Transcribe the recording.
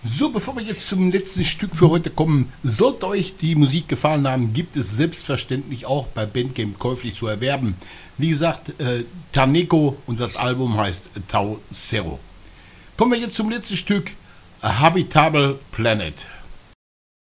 So, bevor wir jetzt zum letzten Stück für heute kommen, sollte euch die Musik gefallen haben, gibt es selbstverständlich auch bei Bandcamp käuflich zu erwerben. Wie gesagt, Taneko und das Album heißt Tau Zero. Kommen wir jetzt zum letzten Stück, A Habitable Planet.